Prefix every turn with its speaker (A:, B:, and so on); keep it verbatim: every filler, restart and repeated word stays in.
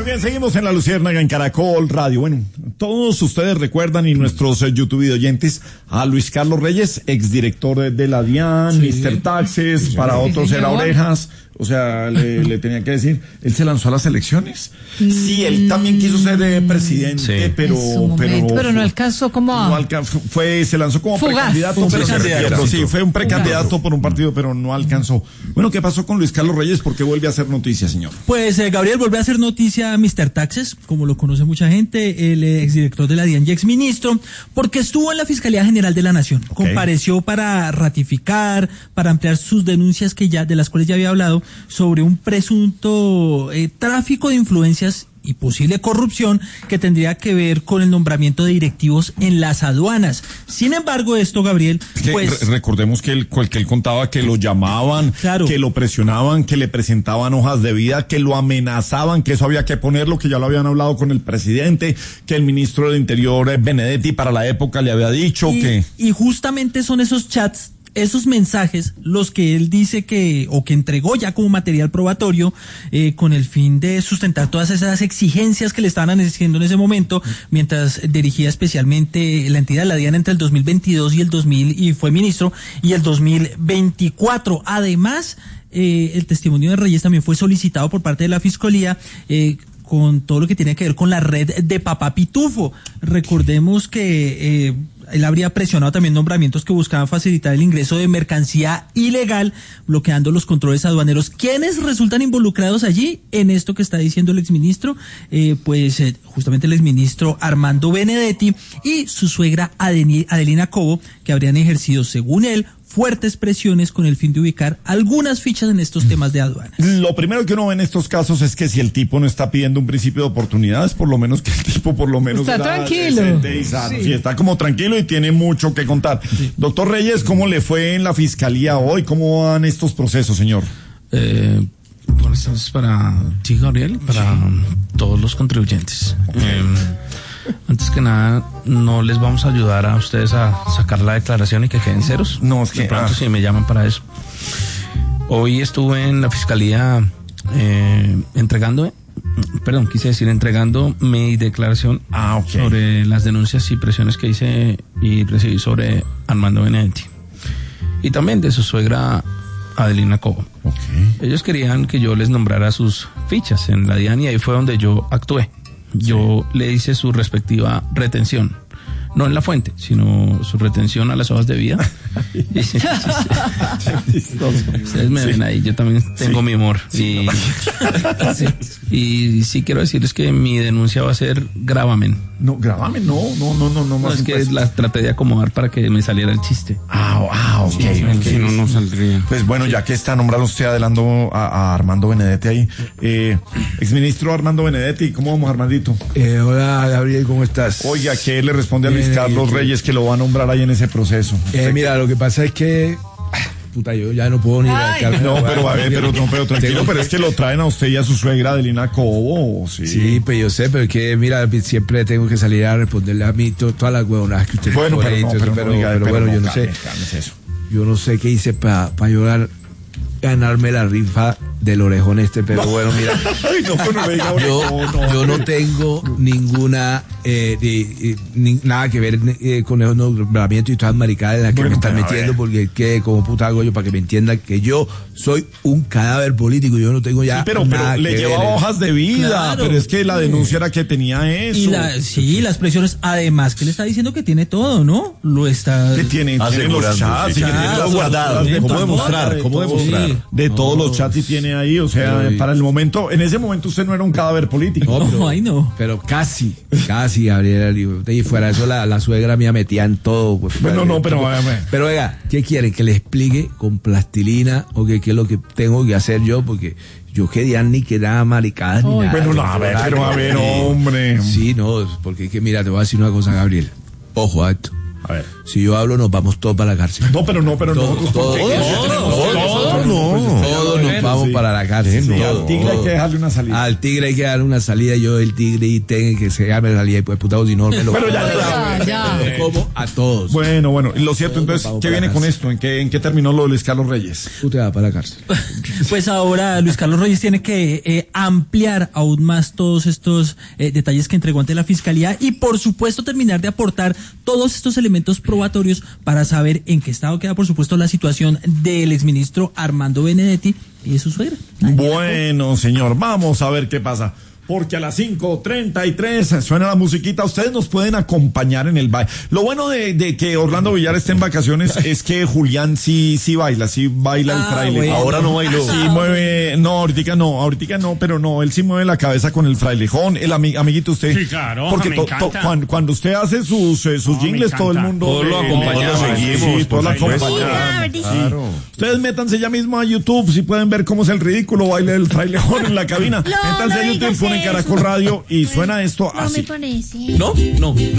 A: bien, seguimos en La Luciérnaga en Caracol Radio. Bueno, todos ustedes recuerdan y nuestros eh, YouTube oyentes a Luis Carlos Reyes, exdirector de la DIAN, sí. mister Taxes, sí, para sí, otros era Orejas. O sea, le, le tenía que decir, él se lanzó a las elecciones. Mm. Sí, él también quiso ser eh, presidente, sí. pero,
B: pero, pero no alcanzó como a...
A: no alcanzó, fue, se lanzó como Fugaz. precandidato, pero se retiró. Sí, fue un precandidato Fugaz. por un partido, pero no alcanzó. Bueno, ¿qué pasó con Luis Carlos Reyes? ¿Por qué vuelve a hacer noticia, señor?
C: Pues eh, Gabriel vuelve a hacer noticia a mister Taxes, como lo conoce mucha gente, el exdirector de la DIAN y exministro, porque estuvo en la Fiscalía General de la Nación. Okay. Compareció para ratificar, para ampliar sus denuncias que ya, de las cuales ya había hablado, sobre un presunto eh, tráfico de influencias y posible corrupción que tendría que ver con el nombramiento de directivos en las aduanas. Sin embargo, esto, Gabriel,
A: que
C: pues...
A: Re recordemos que él, que él contaba que lo llamaban,
C: claro.
A: que lo presionaban, que le presentaban hojas de vida, que lo amenazaban, que eso había que ponerlo, que ya lo habían hablado con el presidente, que el ministro del Interior, Benedetti, para la época le había dicho
C: y,
A: que...
C: Y justamente son esos chats, esos mensajes, los que él dice que, o que entregó ya como material probatorio, eh, con el fin de sustentar todas esas exigencias que le estaban haciendo en ese momento, mientras dirigía especialmente la entidad de la DIAN entre el dos mil veintidós y el dos mil, y fue ministro, y el dos mil veinticuatro. Además, eh, el testimonio de Reyes también fue solicitado por parte de la Fiscalía, eh, con todo lo que tiene que ver con la red de Papá Pitufo. Recordemos que, eh, él habría presionado también nombramientos que buscaban facilitar el ingreso de mercancía ilegal, bloqueando los controles aduaneros. ¿Quiénes resultan involucrados allí en esto que está diciendo el exministro? Eh, pues eh, justamente el exministro Armando Benedetti y su suegra Adeni, Adelina Cobo, que habrían ejercido, según él, fuertes presiones con el fin de ubicar algunas fichas en estos temas de aduanas.
A: Lo primero que uno ve en estos casos es que si el tipo no está pidiendo un principio de oportunidades, por lo menos que el tipo por lo menos
B: está tranquilo.
A: Y sano. Sí. Sí, está como tranquilo y tiene mucho que contar. Sí. Doctor Reyes, ¿cómo le fue en la fiscalía hoy? ¿Cómo van estos procesos, señor?
D: Eh, buenas tardes para ti, Gabriel, para sí. todos los contribuyentes. Eh, Antes que nada, no les vamos a ayudar a ustedes a sacar la declaración y que queden ceros.
A: No, es que...
D: De pronto
A: ah.
D: sí me llaman para eso. Hoy estuve en la fiscalía eh, entregando, perdón, quise decir entregando mi declaración
A: ah, okay.
D: sobre las denuncias y presiones que hice y recibí sobre Armando Benedetti. Y también de su suegra Adelina Cobo.
A: Okay.
D: Ellos querían que yo les nombrara sus fichas en la DIAN y ahí fue donde yo actué. Yo sí. le hice su respectiva retención, no en la fuente, sino su retención a las hojas de vida. Ustedes me sí. ven ahí, yo también tengo sí. mi humor. Y sí. y sí quiero decirles que mi denuncia va a ser gravamen.
A: No, gravamen, no, no, no, no, no.
D: No, es que la traté de acomodar para que me saliera el chiste.
A: Ah, ah, ok,
D: sí,
A: ok.
D: Si no, no saldría.
A: Pues bueno, ya que está nombrado usted adelantando a, a Armando Benedetti ahí, eh, exministro Armando Benedetti, ¿cómo vamos, Armandito?
E: Eh, hola, Gabriel, ¿cómo estás?
A: Oiga, ¿qué le responde a Luis eh, Carlos eh, Reyes que lo va a nombrar ahí en ese proceso?
E: Eh, mira, lo que pasa es que puta, yo ya no puedo ni
A: Ay, no, pero a ver, pero no, pero tranquilo, pero es que lo traen a usted y a su suegra Adelina Cobo, sí.
E: Sí, pues yo sé, pero es que, mira, siempre tengo que salir a responderle a mí to, todas las huevonadas que usted
A: bueno, pero,
E: ahí,
A: no, pero,
E: pero,
A: no,
E: pero,
A: diga,
E: pero,
A: pero
E: bueno,
A: no,
E: yo no
A: calme,
E: sé,
A: calme eso.
E: Yo no sé qué hice para pa llorar, ganarme la rifa del orejón este, pero no. bueno, mira,
A: Ay, no, no me diga
E: yo, no, yo no tengo ninguna eh, de, eh, ni, nada que ver eh, con esos nombramientos y todas las maricadas en las que bueno, me están metiendo, porque que como puta hago yo para que me entiendan que yo soy un cadáver político, yo no tengo ya
A: sí, pero,
E: nada
A: pero le
E: que
A: lleva
E: ver.
A: hojas de vida,
C: claro.
A: pero es que la denuncia era que tenía eso.
C: Y la, sí, las presiones, además que le está diciendo que tiene todo, ¿no? Lo está...
A: ¿Qué tiene? Tiene los chats, sí, tiene los guardados. ¿Cómo demostrar? ¿Cómo demostrar? De todos los chats y tiene ahí, o sea, sí. para el momento, en ese momento usted no era un cadáver político.
E: No, pero,
C: no, ahí no.
E: Pero casi, casi, Gabriel. Y fuera eso, la, la suegra mía metía en todo. Pues,
A: bueno, no, pero...
E: Pero oiga, ¿qué quieren? ¿Que le explique con plastilina o que qué es lo que tengo que hacer yo? Porque yo quería ni que era maricadas ni nada.
A: Bueno, no, a ver, pero a ver, hombre.
E: Sí, no, porque es que mira, te voy a decir una cosa, Gabriel. Ojo a esto.
A: A ver.
E: Si yo hablo, nos vamos todos para la cárcel.
A: No, pero no, pero
E: todos,
A: no.
E: Todos,
A: todos,
E: todos,
A: no.
E: todos nos vamos
A: sí.
E: para la cárcel.
A: Sí,
E: no,
A: al tigre hay que dejarle una salida.
E: Al tigre hay que darle una salida. Yo, el tigre, y tengo que se llame la salida, pues putado, si no me lo.
A: Pero ya, ya,
B: ya, ya.
E: Me como a todos.
A: Bueno, bueno, lo cierto, entonces,
E: vamos
A: ¿qué
E: para
A: viene
E: la
A: con
E: cárcel.
A: esto? ¿En qué, en qué terminó lo de Luis Carlos Reyes?
E: Tú te vas para la cárcel.
C: Pues ahora Luis Carlos Reyes tiene que eh, ampliar aún más todos estos eh, detalles que entregó ante la Fiscalía y por supuesto terminar de aportar todos estos elementos probatorios para saber en qué estado queda por supuesto la situación del exministro Armando Benedetti y de su suegra.
A: Bueno, señor, vamos a ver qué pasa. Porque a las cinco treinta y tres suena la musiquita. Ustedes nos pueden acompañar en el baile. Lo bueno de, de que Orlando Villar esté en vacaciones es que Julián sí, sí baila, sí baila el
C: Ah,
A: fraile.
C: bueno.
A: Ahora no bailó. Sí mueve, no, ahorita no, ahorita no, pero no, él sí mueve la cabeza con el frailejón. El ami, amiguito usted.
F: Sí, claro,
A: Porque
F: me
A: to,
F: encanta.
A: to, cuando, cuando usted hace sus, eh, sus
F: No, me
A: jingles, todo el
F: encanta.
A: mundo.
D: Todos lo
A: eh,
D: acompañamos,
A: todos lo seguimos,
F: sí,
A: todos lo
F: por supuesto.
A: acompañamos.
G: Claro.
A: Ustedes métanse ya mismo a YouTube si pueden ver cómo es el ridículo baile del frailejón en la cabina.
G: No,
A: Métanse
G: no
A: a YouTube,
G: digas
A: ponen
G: eso.
A: Caracol Radio y suena esto
G: No
A: así.
G: me parece.
D: No, no,